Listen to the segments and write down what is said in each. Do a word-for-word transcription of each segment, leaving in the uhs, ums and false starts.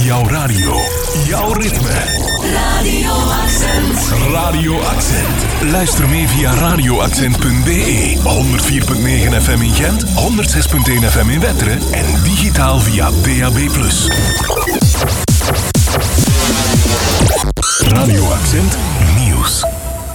Jouw radio. Jouw ritme. Radio Accent. Radio Accent. Luister mee via radio accent punt b e. honderd vier komma negen F M in Gent, honderd zes komma één F M in Wetteren en digitaal via D A B plus. Radio Accent Nieuws.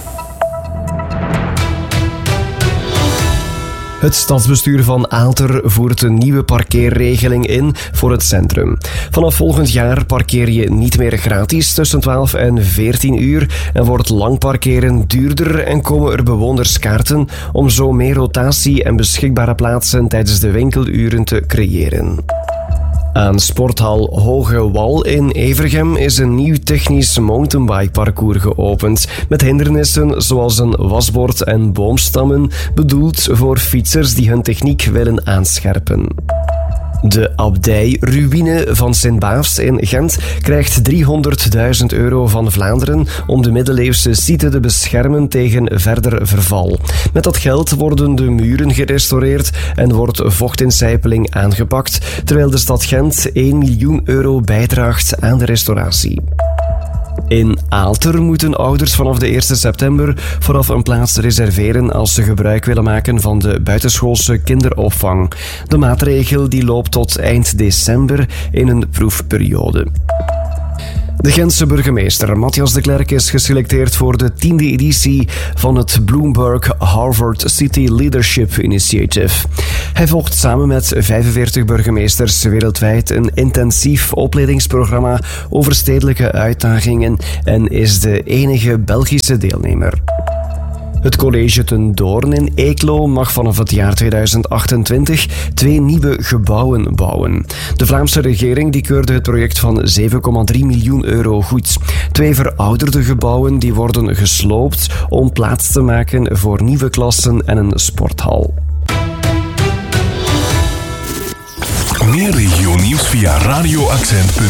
Het stadsbestuur van Aalter voert een nieuwe parkeerregeling in voor het centrum. Vanaf volgend jaar parkeer je niet meer gratis tussen twaalf en veertien uur en wordt lang parkeren duurder en komen er bewonerskaarten om zo meer rotatie en beschikbare plaatsen tijdens de winkeluren te creëren. Aan sporthal Hoge Wal in Evergem is een nieuw technisch mountainbikeparcours geopend met hindernissen zoals een wasbord en boomstammen, bedoeld voor fietsers die hun techniek willen aanscherpen. De abdij-ruïne van Sint-Baafs in Gent krijgt driehonderdduizend euro van Vlaanderen om de middeleeuwse site te beschermen tegen verder verval. Met dat geld worden de muren gerestaureerd en wordt vochtincijpeling aangepakt, terwijl de stad Gent één miljoen euro bijdraagt aan de restauratie. In Aalter moeten ouders vanaf de eerste september vooraf een plaats reserveren als ze gebruik willen maken van de buitenschoolse kinderopvang. De maatregel die loopt tot eind december in een proefperiode. De Gentse burgemeester Matthias de Klerk is geselecteerd voor de tiende editie van het Bloomberg Harvard City Leadership Initiative. Hij volgt samen met vijfenveertig burgemeesters wereldwijd een intensief opleidingsprogramma over stedelijke uitdagingen en is de enige Belgische deelnemer. Het college Ten Doorn in Eeklo mag vanaf het jaar tweeduizend achtentwintig twee nieuwe gebouwen bouwen. De Vlaamse regering die keurde het project van zeven komma drie miljoen euro goed. Twee verouderde gebouwen die worden gesloopt om plaats te maken voor nieuwe klassen en een sporthal. Meer regionieuws via radio accent punt